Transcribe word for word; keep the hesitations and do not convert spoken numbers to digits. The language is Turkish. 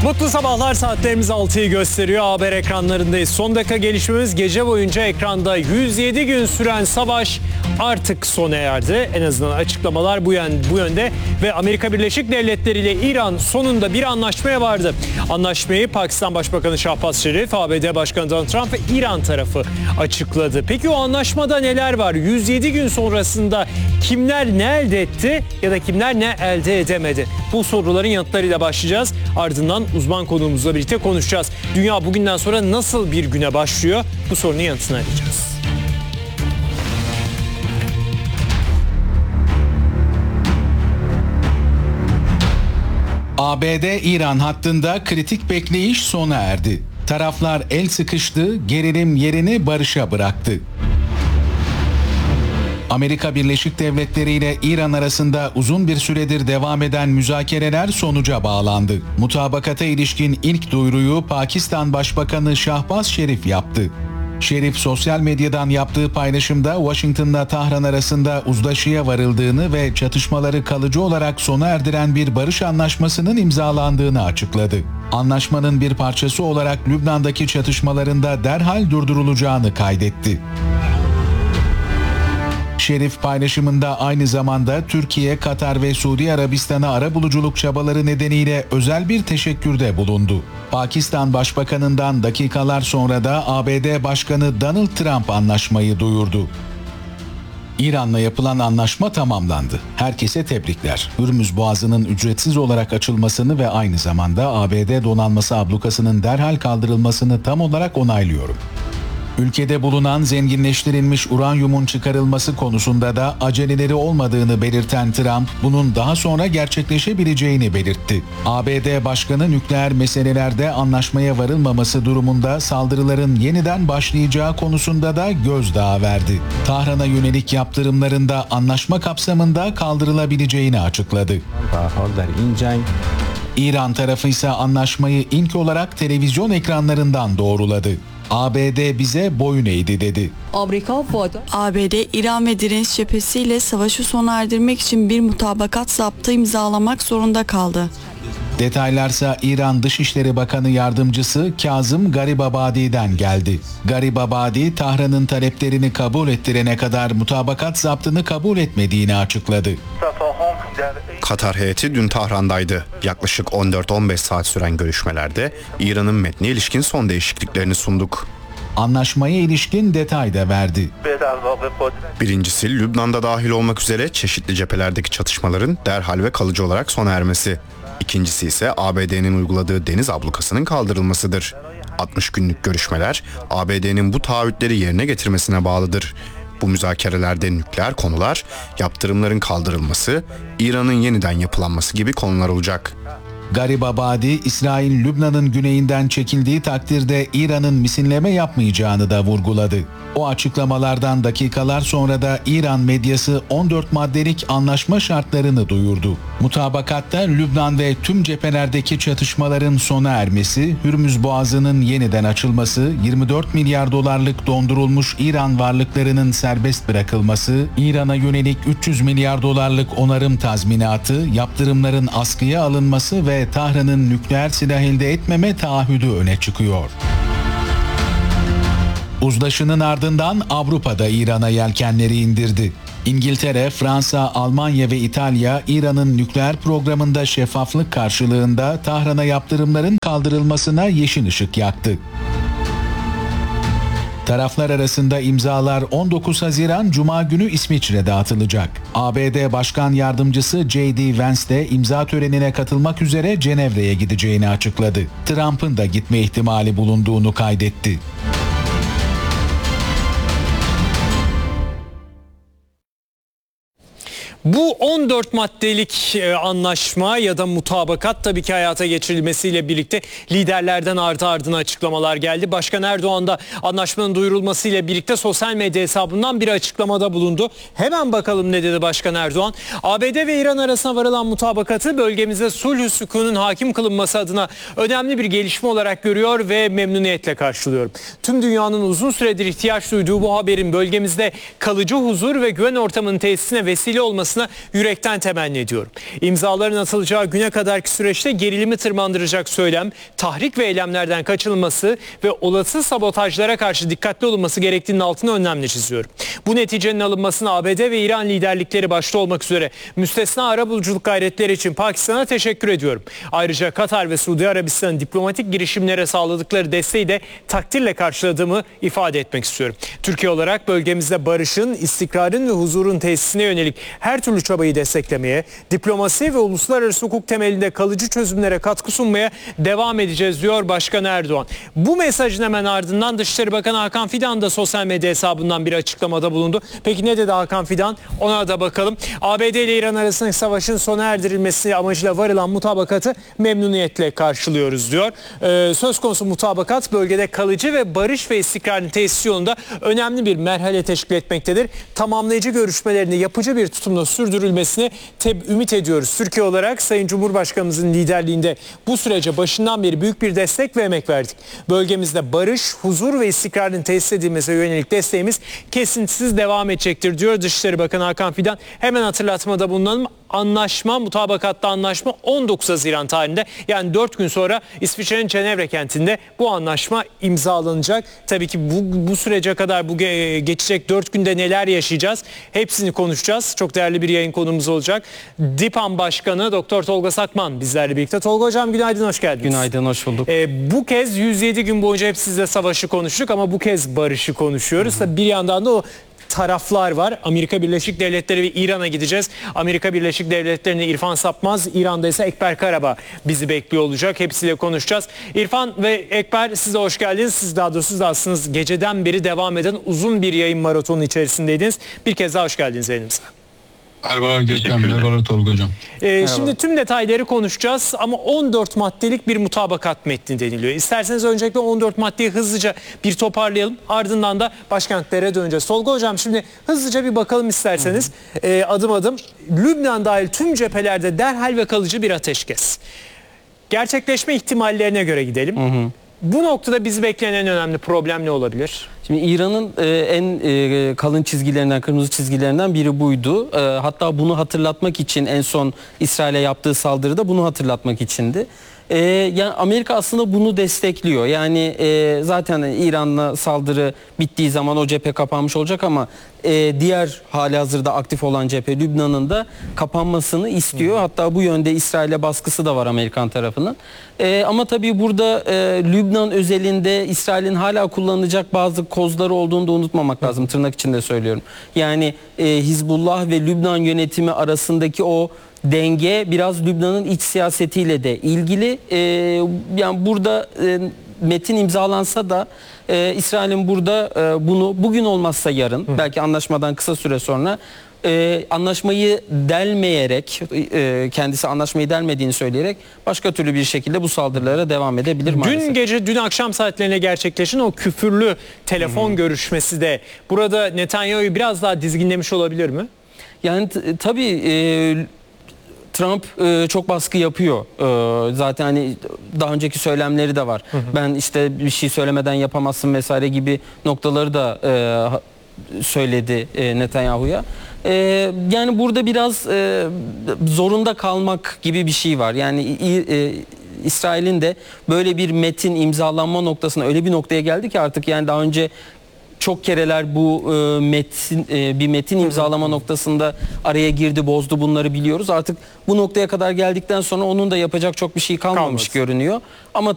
Mutlu sabahlar, saatlerimiz altıyı gösteriyor. Haber ekranlarındayız. Son dakika gelişmemiz, gece boyunca ekranda yüz yedi gün süren savaş artık sona erdi. En azından açıklamalar bu, yön, bu yönde ve Amerika Birleşik Devletleri ile İran sonunda bir anlaşmaya vardı. Anlaşmayı Pakistan Başbakanı Şahbaz Şerif, A B D Başkanı Donald Trump ve İran tarafı açıkladı. Peki o anlaşmada neler var? yüz yedi gün sonrasında kimler ne elde etti ya da kimler ne elde edemedi? Bu soruların yanıtlarıyla başlayacağız. Ardından uzman konuğumuzla birlikte konuşacağız. Dünya bugünden sonra nasıl bir güne başlıyor? Bu sorunun yanıtını arayacağız. A B D-İran hattında kritik bekleyiş sona erdi. Taraflar el sıkıştı, gerilim yerini barışa bıraktı. Amerika Birleşik Devletleri ile İran arasında uzun bir süredir devam eden müzakereler sonuca bağlandı. Mutabakata ilişkin ilk duyuruyu Pakistan Başbakanı Şahbaz Şerif yaptı. Şerif sosyal medyadan yaptığı paylaşımda Washington'la Tahran arasında uzlaşıya varıldığını ve çatışmaları kalıcı olarak sona erdiren bir barış anlaşmasının imzalandığını açıkladı. Anlaşmanın bir parçası olarak Lübnan'daki çatışmalarında derhal durdurulacağını kaydetti. Şerif paylaşımında aynı zamanda Türkiye, Katar ve Suudi Arabistan'a arabuluculuk çabaları nedeniyle özel bir teşekkürde bulundu. Pakistan Başbakanı'ndan dakikalar sonra da A B D Başkanı Donald Trump anlaşmayı duyurdu. İran'la yapılan anlaşma tamamlandı. Herkese tebrikler. Hürmüz Boğazı'nın ücretsiz olarak açılmasını ve aynı zamanda A B D donanması ablukasının derhal kaldırılmasını tam olarak onaylıyorum. Ülkede bulunan zenginleştirilmiş uranyumun çıkarılması konusunda da aceleleri olmadığını belirten Trump, bunun daha sonra gerçekleşebileceğini belirtti. A B D Başkanı nükleer meselelerde anlaşmaya varılmaması durumunda saldırıların yeniden başlayacağı konusunda da gözdağı verdi. Tahran'a yönelik yaptırımların da anlaşma kapsamında kaldırılabileceğini açıkladı. İran tarafı ise anlaşmayı ilk olarak televizyon ekranlarından doğruladı. A B D bize boyun eğdi dedi. A B D, İran ve direniş cephesiyle savaşı sona erdirmek için bir mutabakat zaptı imzalamak zorunda kaldı. Detaylarsa İran Dışişleri Bakanı Yardımcısı Kazım Garibabadi'den geldi. Garibabadi, Tahran'ın taleplerini kabul ettirene kadar mutabakat zaptını kabul etmediğini açıkladı. Katar heyeti dün Tahran'daydı. Yaklaşık on dört on beş saat süren görüşmelerde İran'ın metne ilişkin son değişikliklerini sunduk. Anlaşmaya ilişkin detay da verdi. Birincisi, Lübnan'da dahil olmak üzere çeşitli cephelerdeki çatışmaların derhal ve kalıcı olarak sona ermesi. İkincisi ise A B D'nin uyguladığı deniz ablukasının kaldırılmasıdır. altmış günlük görüşmeler A B D'nin bu taahhütleri yerine getirmesine bağlıdır. Bu müzakerelerde nükleer konular, yaptırımların kaldırılması, İran'ın yeniden yapılanması gibi konular olacak. Garibabadi, İsrail Lübnan'ın güneyinden çekildiği takdirde İran'ın misilleme yapmayacağını da vurguladı. O açıklamalardan dakikalar sonra da İran medyası on dört maddelik anlaşma şartlarını duyurdu. Mutabakatta Lübnan ve tüm cephelerdeki çatışmaların sona ermesi, Hürmüz Boğazı'nın yeniden açılması, yirmi dört milyar dolarlık dondurulmuş İran varlıklarının serbest bırakılması, İran'a yönelik üç yüz milyar dolarlık onarım tazminatı, yaptırımların askıya alınması ve Tahran'ın nükleer silah elde etmeme taahhüdü öne çıkıyor. Uzlaşının ardından Avrupa'da İran'a yelkenleri indirdi. İngiltere, Fransa, Almanya ve İtalya, İran'ın nükleer programında şeffaflık karşılığında Tahran'a yaptırımların kaldırılmasına yeşil ışık yaktı. Taraflar arasında imzalar on dokuz Haziran Cuma günü İsviçre'de atılacak. A B D Başkan Yardımcısı J D Vance de imza törenine katılmak üzere Cenevre'ye gideceğini açıkladı. Trump'ın da gitme ihtimali bulunduğunu kaydetti. Bu on dört maddelik anlaşma ya da mutabakat tabii ki hayata geçirilmesiyle birlikte liderlerden ardı ardına açıklamalar geldi. Başkan Erdoğan da anlaşmanın duyurulmasıyla birlikte sosyal medya hesabından bir açıklamada bulundu. Hemen bakalım ne dedi Başkan Erdoğan. A B D ve İran arasına varılan mutabakatı bölgemizde sulh sükunun hakim kılınması adına önemli bir gelişme olarak görüyor ve memnuniyetle karşılıyorum. Tüm dünyanın uzun süredir ihtiyaç duyduğu bu haberin bölgemizde kalıcı huzur ve güven ortamının tesisine vesile olması olmasına yürekten temenni ediyorum. İmzaların atılacağı güne kadarki süreçte gerilimi tırmandıracak söylem, tahrik ve eylemlerden kaçınılması ve olası sabotajlara karşı dikkatli olunması gerektiğinin altını önemli çiziyorum. Bu neticenin alınmasına A B D ve İran liderlikleri başta olmak üzere müstesna arabuluculuk gayretleri için Pakistan'a teşekkür ediyorum. Ayrıca Katar ve Suudi Arabistan'ın diplomatik girişimlere sağladıkları desteği de takdirle karşıladığımı ifade etmek istiyorum. Türkiye olarak bölgemizde barışın, istikrarın ve huzurun tesisine yönelik her türlü çabayı desteklemeye, diplomasi ve uluslararası hukuk temelinde kalıcı çözümlere katkı sunmaya devam edeceğiz diyor Başkan Erdoğan. Bu mesajın hemen ardından Dışişleri Bakanı Hakan Fidan da sosyal medya hesabından bir açıklamada bulundu. Peki ne dedi Hakan Fidan? Ona da bakalım. A B D ile İran arasındaki savaşın sona erdirilmesi amacıyla varılan mutabakatı memnuniyetle karşılıyoruz diyor. Ee, söz konusu mutabakat bölgede kalıcı ve barış ve istikrarın tesisi yolunda önemli bir merhale teşkil etmektedir. Tamamlayıcı görüşmelerini yapıcı bir tutumla sürdürülmesini teb- ümit ediyoruz. Türkiye olarak Sayın Cumhurbaşkanımızın liderliğinde bu sürece başından beri büyük bir destek ve emek verdik. Bölgemizde barış, huzur ve istikrarın tesis edilmesine yönelik desteğimiz kesintisiz devam edecektir diyor Dışişleri Bakanı Hakan Fidan. Hemen hatırlatmada bulunalım. Anlaşma, mutabakatta anlaşma on dokuz Haziran tarihinde, yani dört gün sonra İsviçre'nin Cenevre kentinde bu anlaşma imzalanacak. Tabii ki bu, bu sürece kadar bu ge- geçecek dört günde neler yaşayacağız? Hepsini konuşacağız. Çok değerli bir yayın konumuz olacak. DİPAM Başkanı Doktor Tolga Sakman bizlerle birlikte. Tolga Hocam günaydın, hoş geldiniz. Günaydın, hoş bulduk. Ee, bu kez yüz yedi gün boyunca hep sizle savaşı konuştuk ama bu kez barışı konuşuyoruz. Tabii bir yandan da o taraflar var. Amerika Birleşik Devletleri ve İran'a gideceğiz. Amerika Birleşik Devletleri'nde İrfan Sapmaz, İran'da ise Ekber Karabağ bizi bekliyor olacak. Hepsiyle konuşacağız. İrfan ve Ekber, siz de hoş geldiniz. Siz daha doğrusu da aslında geceden beri devam eden uzun bir yayın maratonu içerisindeydiniz. Bir kez daha hoş geldiniz yayınımıza. Merhaba Gökhan, merhaba Tolga Hocam. Ee, şimdi tüm detayları konuşacağız ama on dört maddelik bir mutabakat metni deniliyor. İsterseniz öncelikle on dört maddeyi hızlıca bir toparlayalım. Ardından da başkentlere döneceğiz. Tolga Hocam şimdi hızlıca bir bakalım isterseniz. Ee, adım adım. Lübnan dahil tüm cephelerde derhal ve kalıcı bir ateşkes. Gerçekleşme ihtimallerine göre gidelim. Hı hı. Bu noktada bizi bekleyen en önemli problem ne olabilir? Şimdi İran'ın e, en e, kalın çizgilerinden, kırmızı çizgilerinden biri buydu. E, hatta bunu hatırlatmak için en son İsrail'e yaptığı saldırıda bunu hatırlatmak içindi. E, yani Amerika aslında bunu destekliyor. Yani e, zaten İran'la saldırı bittiği zaman o cephe kapanmış olacak ama e, diğer halihazırda aktif olan cephe Lübnan'ın da kapanmasını istiyor. Hatta bu yönde İsrail'e baskısı da var Amerikan tarafının. E, ama tabii burada e, Lübnan özelinde İsrail'in hala kullanılacak bazı kozları olduğunu da unutmamak lazım. Tırnak içinde söylüyorum. Yani e, Hizbullah ve Lübnan yönetimi arasındaki o denge biraz Lübnan'ın iç siyasetiyle de ilgili. E, yani burada e, metin imzalansa da e, İsrail'in burada e, bunu bugün olmazsa yarın, Hı. belki anlaşmadan kısa süre sonra e, anlaşmayı delmeyerek, e, kendisi anlaşmayı delmediğini söyleyerek başka türlü bir şekilde bu saldırılara devam edebilir maalesef. Dün gece, dün akşam saatlerine gerçekleşen o küfürlü telefon Hı. görüşmesi de burada Netanyahu'yu biraz daha dizginlemiş olabilir mi? Yani t- tabii e, Trump e, çok baskı yapıyor. E, zaten hani daha önceki söylemleri de var. Hı hı. Ben işte bir şey söylemeden yapamazsın vesaire gibi noktaları da e, söyledi e, Netanyahu'ya. E, yani burada biraz e, zorunda kalmak gibi bir şey var. Yani e, İsrail'in de böyle bir metin imzalanma noktasına öyle bir noktaya geldi ki artık, yani daha önce çok kereler bu e, metin e, bir metin imzalama noktasında araya girdi, bozdu, bunları biliyoruz. Artık bu noktaya kadar geldikten sonra onun da yapacak çok bir şey kalmamış Kalmaz. görünüyor. Ama